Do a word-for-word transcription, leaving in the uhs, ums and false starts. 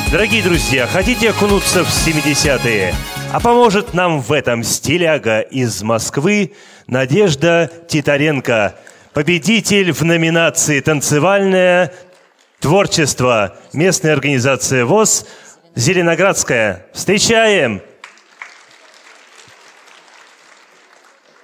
Дорогие друзья, хотите окунуться в семидесятые? А поможет нам в этом стиляга из Москвы Надежда Титаренко, победитель в номинации «Танцевальное творчество», местная организация ВОС «Зеленоградская». Встречаем!